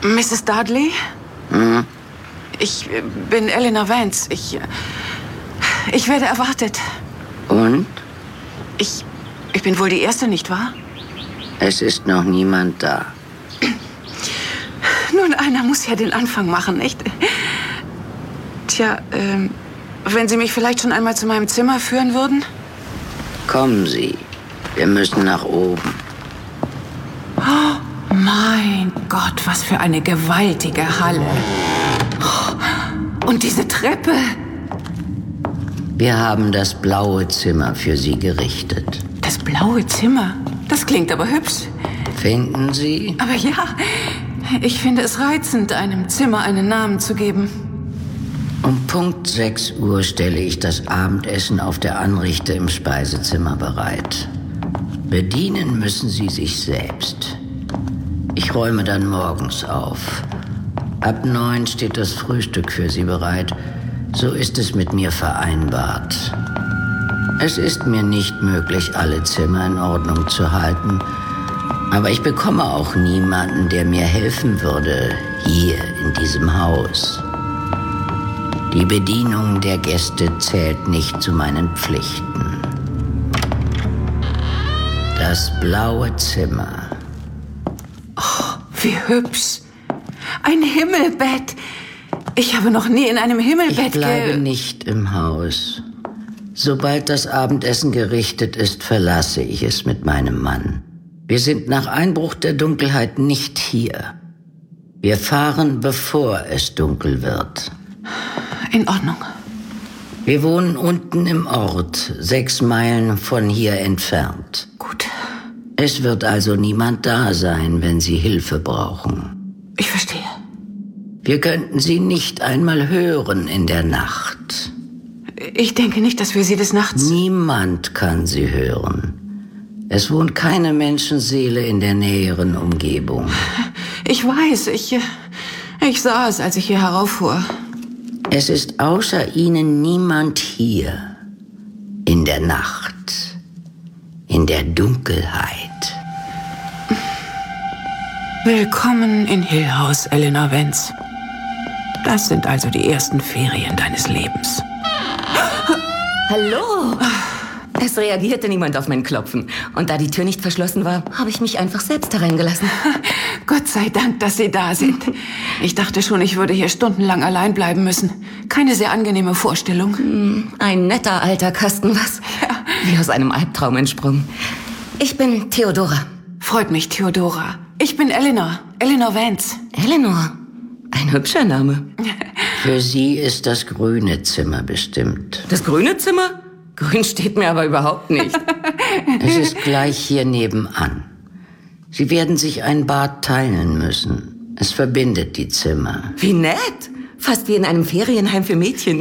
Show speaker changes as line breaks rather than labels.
Mrs. Dudley?
Hm?
Ich bin Eleanor Vance. Ich werde erwartet.
Und?
Ich bin wohl die Erste, nicht wahr?
Es ist noch niemand da.
Nun, einer muss ja den Anfang machen, nicht? Tja, wenn Sie mich vielleicht schon einmal zu meinem Zimmer führen würden?
Kommen Sie. Wir müssen nach oben.
Oh, mein Gott, was für eine gewaltige Halle. Oh, und diese Treppe.
Wir haben das blaue Zimmer für Sie gerichtet.
Das blaue Zimmer? Das klingt aber hübsch.
Finden Sie?
Aber ja, ich finde es reizend, einem Zimmer einen Namen zu geben.
Um Punkt 6 Uhr stelle ich das Abendessen auf der Anrichte im Speisezimmer bereit. Bedienen müssen Sie sich selbst. Ich räume dann morgens auf. Ab 9 steht das Frühstück für Sie bereit. So ist es mit mir vereinbart. Es ist mir nicht möglich, alle Zimmer in Ordnung zu halten. Aber ich bekomme auch niemanden, der mir helfen würde, hier in diesem Haus. Die Bedienung der Gäste zählt nicht zu meinen Pflichten. Das blaue Zimmer.
Oh, wie hübsch. Ein Himmelbett. Ich habe noch nie in einem Himmelbett
Ich bleibe nicht im Haus. Sobald das Abendessen gerichtet ist, verlasse ich es mit meinem Mann. Wir sind nach Einbruch der Dunkelheit nicht hier. Wir fahren, bevor es dunkel wird.
In Ordnung.
Wir wohnen unten im Ort, 6 Meilen von hier entfernt.
Gut.
Es wird also niemand da sein, wenn Sie Hilfe brauchen.
Ich verstehe.
Wir könnten Sie nicht einmal hören in der Nacht.
Ich denke nicht, dass wir Sie des Nachts...
Niemand kann Sie hören. Es wohnt keine Menschenseele in der näheren Umgebung.
Ich weiß, ich sah es, als ich hier herauffuhr.
Es ist außer Ihnen niemand hier. In der Nacht. In der Dunkelheit.
Willkommen in Hill House, Eleanor Vance. Das sind also die ersten Ferien deines Lebens.
Hallo! Es reagierte niemand auf mein Klopfen. Und da die Tür nicht verschlossen war, habe ich mich einfach selbst hereingelassen.
Gott sei Dank, dass Sie da sind. Ich dachte schon, ich würde hier stundenlang allein bleiben müssen. Keine sehr angenehme Vorstellung.
Ein netter alter Kasten, was?
Ja.
Wie aus einem Albtraum entsprungen. Ich bin Theodora.
Freut mich, Theodora. Ich bin Eleanor. Eleanor Vance.
Eleanor. Ein hübscher Name.
Für Sie ist das grüne Zimmer bestimmt.
Das grüne Zimmer? Grün steht mir aber überhaupt nicht.
Es ist gleich hier nebenan. Sie werden sich ein Bad teilen müssen. Es verbindet die Zimmer.
Wie nett. Fast wie in einem Ferienheim für Mädchen.